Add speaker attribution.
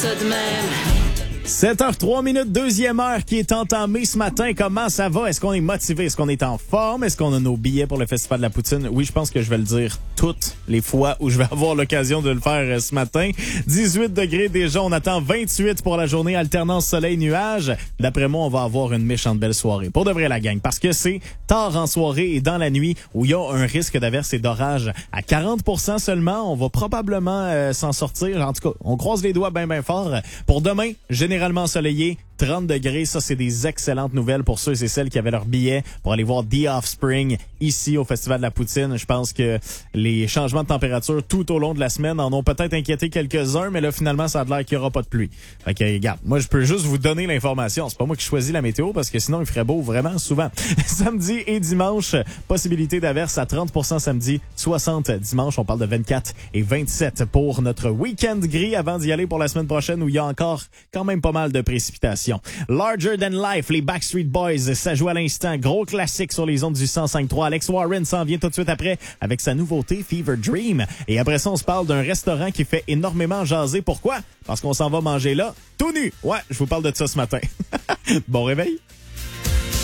Speaker 1: ça de même.
Speaker 2: 7h03, deuxième heure qui est entamée ce matin. Comment ça va? Est-ce qu'on est motivé? Est-ce qu'on est en forme? Est-ce qu'on a nos billets pour le Festival de la Poutine? Oui, je pense que je vais le dire toutes les fois où je vais avoir l'occasion de le faire ce matin. 18 degrés déjà, on attend 28 pour la journée, alternance soleil-nuage. D'après moi, on va avoir une méchante belle soirée. Pour de vrai, la gang, parce que c'est tard en soirée et dans la nuit où il y a un risque d'averse et d'orage à 40% seulement. On va probablement s'en sortir. En tout cas, on croise les doigts bien fort. Pour demain, généralement ensoleillé, 30 degrés. Ça, c'est des excellentes nouvelles pour ceux et celles qui avaient leur billet pour aller voir The Offspring ici au Festival de la Poutine. Je pense que les changements de température tout au long de la semaine en ont peut-être inquiété quelques-uns, mais là, finalement, ça a l'air qu'il n'y aura pas de pluie. Fait que, regarde, moi, je peux juste vous donner l'information. C'est pas moi qui choisis la météo parce que sinon, il ferait beau vraiment souvent. Samedi et dimanche, possibilité d'averse à 30% samedi, 60 dimanche. On parle de 24 et 27 pour notre week-end gris avant d'y aller pour la semaine prochaine où il y a encore quand même pas mal de précipitations. Larger Than Life, les Backstreet Boys, ça joue à l'instant. Gros classique sur les ondes du 105.3. Alex Warren s'en vient tout de suite après avec sa nouveauté Fever Dream. Et après ça, on se parle d'un restaurant qui fait énormément jaser. Pourquoi? Parce qu'on s'en va manger là, tout nu. Ouais, je vous parle de ça ce matin. Bon réveil!